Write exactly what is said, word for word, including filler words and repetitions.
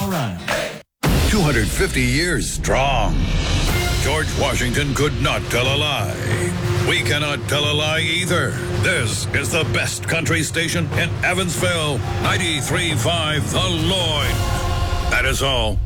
All right. two hundred fifty years strong. George Washington could not tell a lie. We cannot tell a lie either. This is the best country station in Evansville. ninety-three point five The Lloyd. That is all.